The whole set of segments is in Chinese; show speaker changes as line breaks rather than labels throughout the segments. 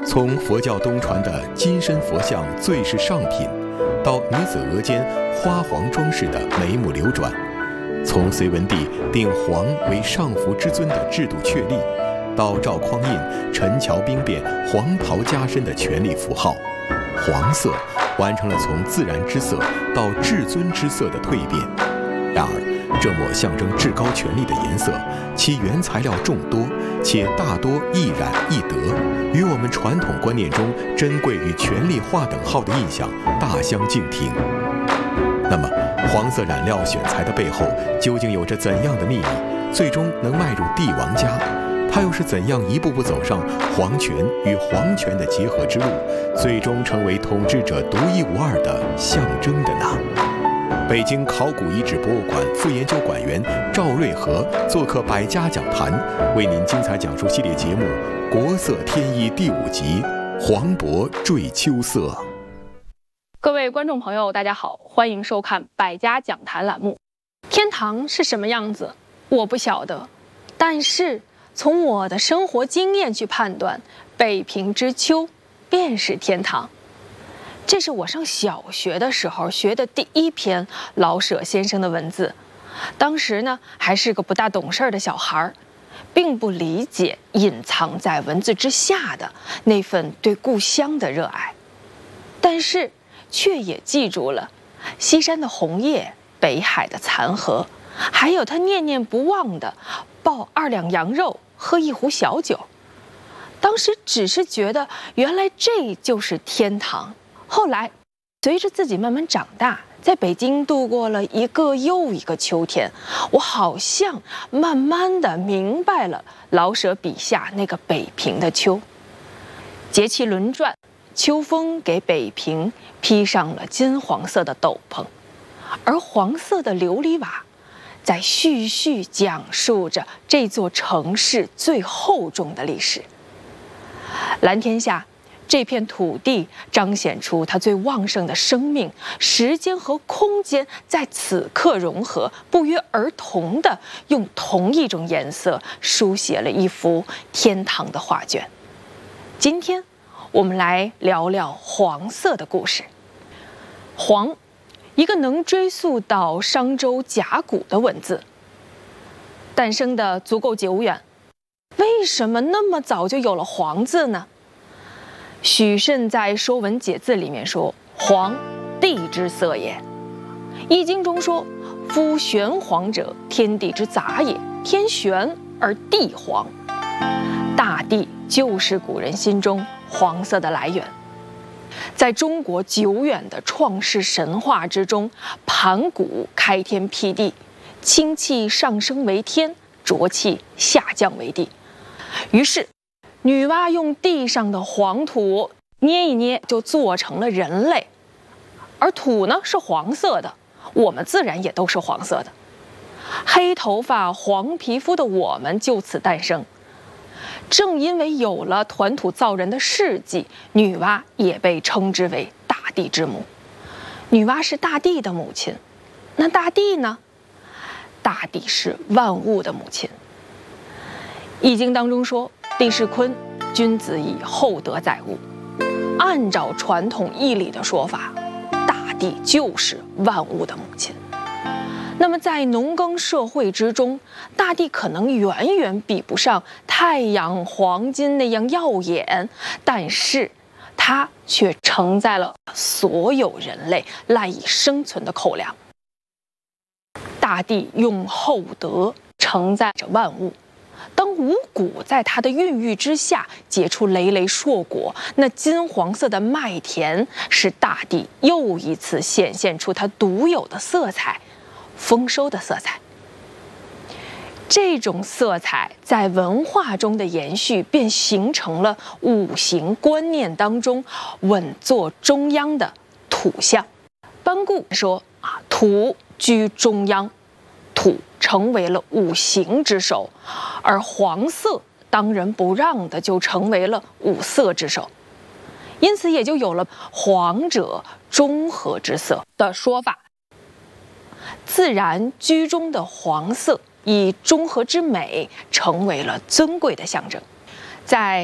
从佛教东传的金身佛像最是上品，到女子额间花黄装饰的眉目流转，从隋文帝定黄为上服之尊的制度确立，到赵匡胤陈桥兵变黄袍加身的权力符号，黄色完成了从自然之色到至尊之色的蜕变。然而，这抹象征至高权力的颜色，其原材料众多，且大多易染易得，与我们传统观念中珍贵与权力划等号的印象大相径庭。那么，黄色染料选材的背后究竟有着怎样的秘密？最终能迈入帝王家，它又是怎样一步步走上皇权与皇权的结合之路，最终成为统治者独一无二的象征的呢？北京考古遗址博物馆副研究馆员赵瑞和做客百家讲坛，为您精彩讲述系列节目《国色天衣》第5集《黄渤坠秋色》。
各位观众朋友，大家好，欢迎收看百家讲坛栏目。天堂是什么样子，我不晓得，但是从我的生活经验去判断，北平之秋便是天堂。这是我上小学的时候学的第一篇老舍先生的文字，当时呢还是个不大懂事的小孩，并不理解隐藏在文字之下的那份对故乡的热爱，但是却也记住了西山的红叶、北海的残荷，还有他念念不忘的抱2两羊肉、喝1壶小酒。当时只是觉得原来这就是天堂。后来随着自己慢慢长大，在北京度过了一个又一个秋天，我好像慢慢的明白了老舍笔下那个北平的秋。节气轮转，秋风给北平披上了金黄色的斗篷，而黄色的琉璃瓦在絮絮讲述着这座城市最厚重的历史。蓝天下，这片土地彰显出它最旺盛的生命，时间和空间在此刻融合，不约而同地用同一种颜色书写了一幅天堂的画卷。今天我们来聊聊黄色的故事。黄，一个能追溯到商周甲骨的文字，诞生的足够久远。为什么那么早就有了黄字呢？许慎在《说文解字》里面说：“黄，地之色也。”《易经》中说：“夫玄黄者，天地之杂也。天玄而地黄。”大地就是古人心中黄色的来源。在中国久远的创世神话之中，盘古开天辟地，清气上升为天，浊气下降为地。于是女娲用地上的黄土捏一捏，就做成了人类。而土呢是黄色的，我们自然也都是黄色的。黑头发、黄皮肤的我们就此诞生。正因为有了团土造人的事迹，女娲也被称之为大地之母。女娲是大地的母亲，那大地呢？大地是万物的母亲。易经当中说：“地势坤，君子以厚德载物。”按照传统义理的说法，大地就是万物的母亲。那么在农耕社会之中，大地可能远远比不上太阳、黄金那样耀眼，但是它却承载了所有人类赖以生存的口粮。大地用厚德承载着万物。当五谷在它的孕育之下结出累累硕果，那金黄色的麦田使大地又一次显现出它独有的色彩，丰收的色彩。这种色彩在文化中的延续，便形成了五行观念当中稳坐中央的土象。班固说：“土居中央。”土成为了五行之首，而黄色当仁不让的就成为了五色之首，因此也就有了黄者中和之色的说法。自然居中的黄色以中和之美成为了尊贵的象征。在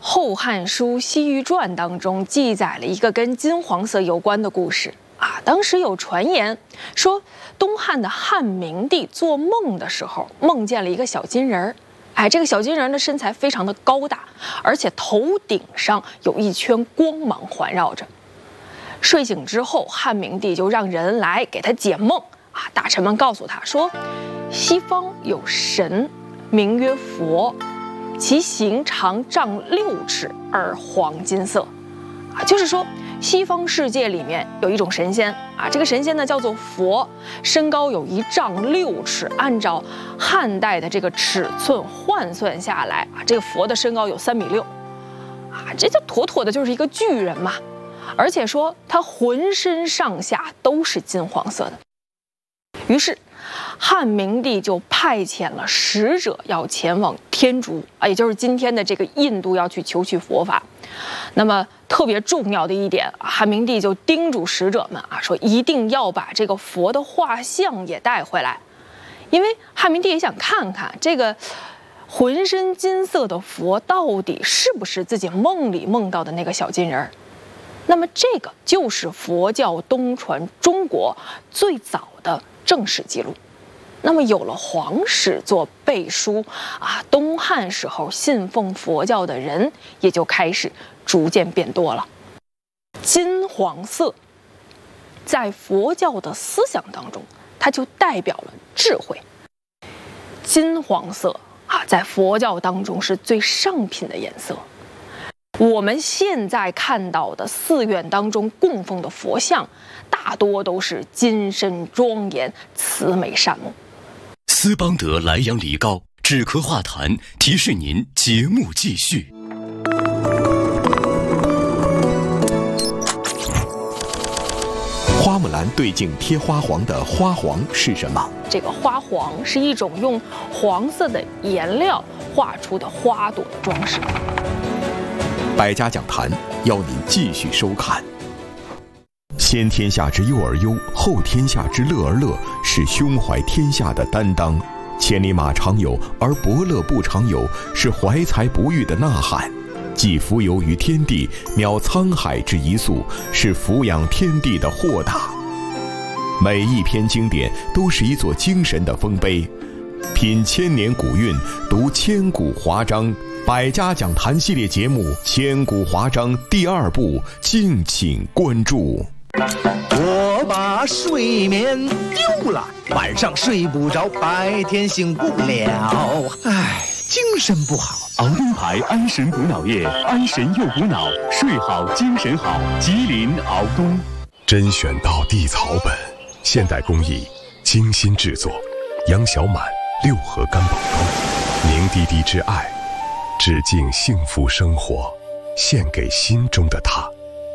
后汉书·西域传》当中记载了一个跟金黄色有关的故事啊。当时有传言说，东汉的汉明帝做梦的时候，梦见了一个小金人儿。哎，这个小金人的身材非常的高大，而且头顶上有一圈光芒环绕着。睡醒之后，汉明帝就让人来给他解梦啊。大臣们告诉他说，西方有神，名曰佛。其形长丈6尺，而黄金色，啊，就是说西方世界里面有一种神仙啊，这个神仙呢叫做佛，身高有1丈6尺，按照汉代的这个尺寸换算下来啊，这个佛的身高有3.6米，啊，这就妥妥的就是一个巨人嘛，而且说他浑身上下都是金黄色的。于是汉明帝就派遣了使者要前往天竺啊，也就是今天的这个印度，要去求取佛法。那么特别重要的一点，汉明帝就叮嘱使者们啊，说一定要把这个佛的画像也带回来，因为汉明帝也想看看这个浑身金色的佛到底是不是自己梦里梦到的那个小金人。那么这个就是佛教东传中国最早的正史记录。那么有了皇史做背书啊，东汉时候信奉佛教的人也就开始逐渐变多了。金黄色在佛教的思想当中，它就代表了智慧。金黄色啊，在佛教当中是最上品的颜色。我们现在看到的寺院当中供奉的佛像，大多都是金身庄严、慈眉善目。
斯邦德莱阳梨膏止咳化痰，提示您节目继续。
花木兰对镜贴花黄的花黄是什么？
这个花黄是一种用黄色的颜料画出的花朵的装饰。
百家讲坛邀您继续收看。先天下之忧而忧，后天下之乐而乐，是胸怀天下的担当；千里马常有，而伯乐不常有，是怀才不遇的呐喊；寄蜉蝣于天地，渺沧海之一粟，是俯仰天地的豁达。每一篇经典都是一座精神的丰碑，品千年古韵，读千古华章。百家讲坛系列节目《千古华章》第2部，敬请关注。
我把睡眠丢了，晚上睡不着，白天醒不了，唉，精神不好。
熬东牌安神补脑液，安神又补脑，睡好精神好。吉林熬东，
甄选到地草本，现代工艺，精心制作，杨小满6合干宝汤，凝滴滴之爱，致敬幸福生活，献给心中的他。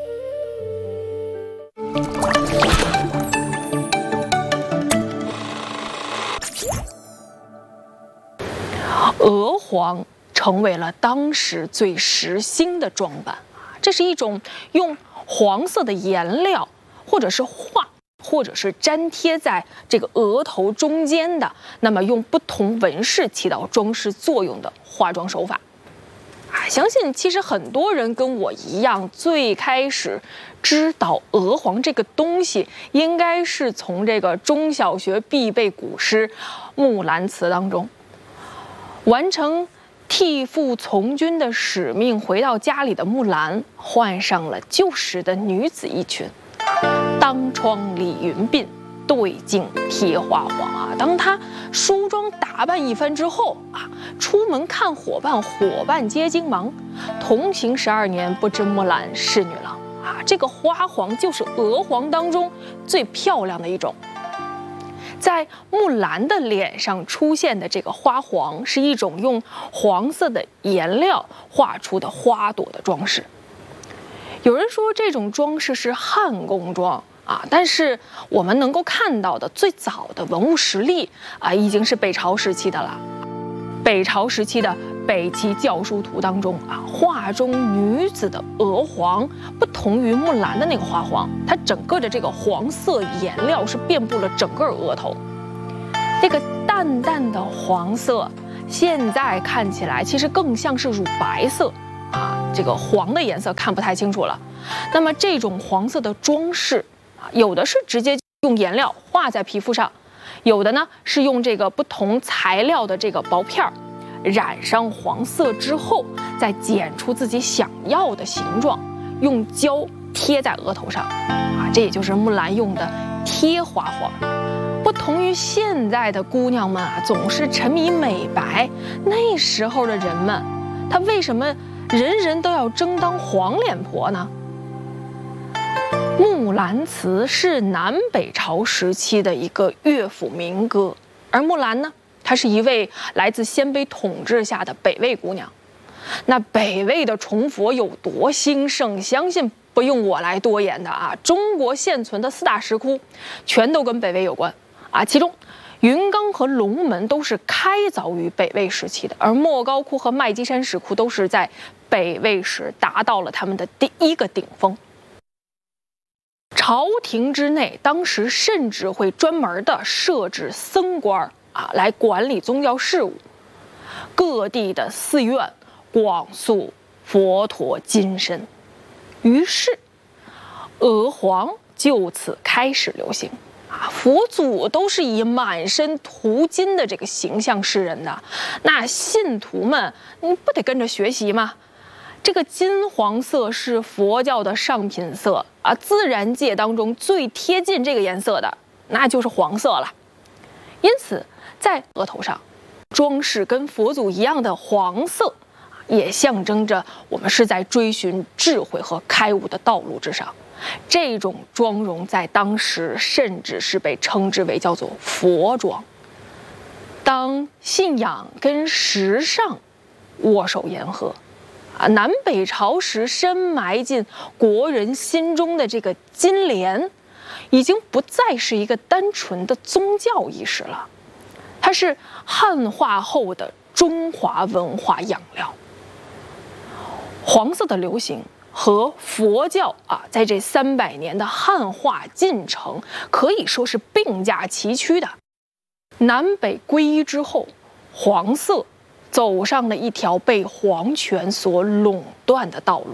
鹅黄成为了当时最时兴的装扮啊，这是一种用黄色的颜料或者是画，或者是粘贴在这个额头中间的，那么用不同纹饰起到装饰作用的化妆手法。相信其实很多人跟我一样，最开始知道鹅黄这个东西，应该是从这个中小学必备古诗《木兰辞》当中。完成替父从军的使命回到家里的木兰，换上了旧时的女子衣裙，当窗理云鬓，对镜贴花黄啊。当她梳妆打扮一番之后啊，出门看伙伴，伙伴接金忙，同行12年，不知木兰是女郎啊。这个花黄就是鹅黄当中最漂亮的一种。在木兰的脸上出现的这个花黄，是一种用黄色的颜料画出的花朵的装饰。有人说这种装饰是汉宫装啊，但是我们能够看到的最早的文物实例啊，已经是北朝时期的了。北朝时期的北齐教书图当中啊，画中女子的鹅黄不同于木兰的那个花黄，它整个的这个黄色颜料是遍布了整个额头。这个淡淡的黄色，现在看起来其实更像是乳白色啊。 这个黄的颜色看不太清楚了。那么这种黄色的装饰啊，有的是直接用颜料画在皮肤上，有的呢是用这个不同材料的这个薄片儿染上黄色之后，再剪出自己想要的形状，用胶贴在额头上啊，这也就是木兰用的贴花黄。不同于现在的姑娘们啊，总是沉迷美白，那时候的人们，他为什么人人都要争当黄脸婆呢？《木兰辞》是南北朝时期的一个乐府民歌，而木兰呢，她是一位来自鲜卑统治下的北魏姑娘。那北魏的崇佛有多兴盛，相信不用我来多言的啊。中国现存的4大石窟，全都跟北魏有关啊。其中，云冈和龙门都是开凿于北魏时期的，而莫高窟和麦积山石窟都是在北魏时达到了他们的第一个顶峰。朝廷之内，当时甚至会专门的设置僧官啊，来管理宗教事务。各地的寺院广塑佛陀金身，于是鹅黄就此开始流行啊。佛祖都是以满身涂金的这个形象示人的，那信徒们你不得跟着学习吗？这个金黄色是佛教的上品色啊，自然界当中最贴近这个颜色的，那就是黄色了。因此，在额头上装饰跟佛祖一样的黄色，也象征着我们是在追寻智慧和开悟的道路之上。这种妆容在当时甚至是被称之为叫做佛妆。当信仰跟时尚握手言和啊，南北朝时深埋进国人心中的这个金莲，已经不再是一个单纯的宗教仪式了，它是汉化后的中华文化养料。黄色的流行和佛教啊，在这300年的汉化进程可以说是并驾齐驱的。南北归一之后，黄色走上了一条被皇权所垄断的道路。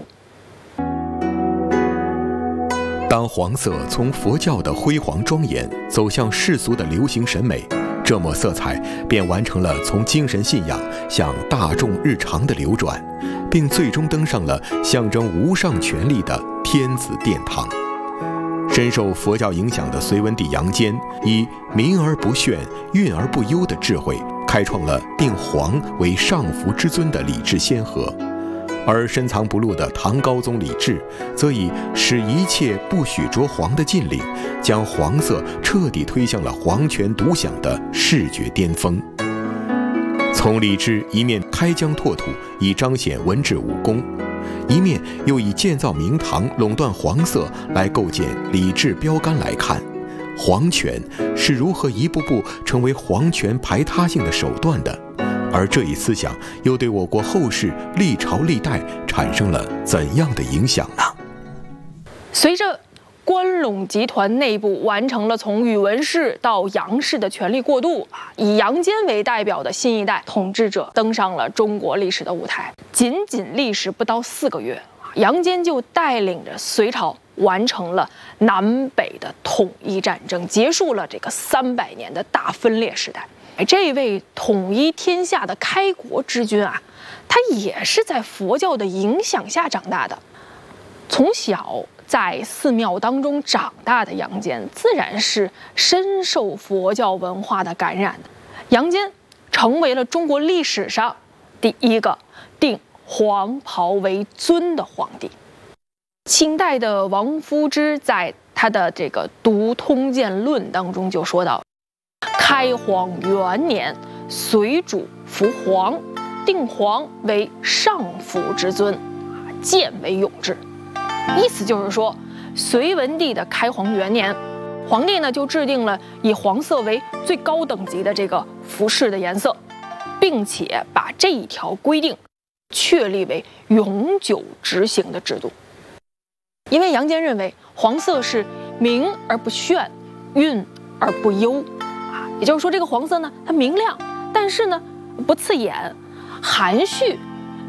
当黄色从佛教的辉煌庄严走向世俗的流行审美，这抹色彩便完成了从精神信仰向大众日常的流转，并最终登上了象征无上权力的天子殿堂。深受佛教影响的隋文帝杨坚，以明而不炫、韵而不幽的智慧，开创了定黄为上福之尊的礼制先河。而深藏不露的唐高宗李治，则以使一切不许着黄的禁令，将黄色彻底推向了皇权独享的视觉巅峰。从李治一面开疆拓土以彰显文治武功，一面又以建造明堂垄断黄色来构建礼制标杆来看，皇权是如何一步步成为皇权排他性的手段的，而这一思想又对我国后世历朝历代产生了怎样的影响呢？
随着关陇集团内部完成了从宇文氏到杨氏的权力过渡，以杨坚为代表的新一代统治者登上了中国历史的舞台。仅历时不到4个月，杨坚就带领着隋朝完成了南北的统一战争，结束了这个300年的大分裂时代。这位统一天下的开国之君啊，他也是在佛教的影响下长大的。从小在寺庙当中长大的杨坚，自然是深受佛教文化的感染的。杨坚成为了中国历史上第一个定黄袍为尊的皇帝。清代的王夫之在他的这个《读通鉴论》当中就说到：开皇元年，隋主服黄，定黄为上福之尊，建为永制。意思就是说，隋文帝的开皇元年，皇帝呢就制定了以黄色为最高等级的这个服饰的颜色，并且把这一条规定确立为永久执行的制度。因为杨坚认为黄色是明而不炫，韵而不幽也就是说，这个黄色呢，它明亮，但是呢不刺眼，含蓄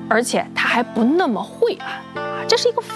而且它还不那么晦暗啊，这是一个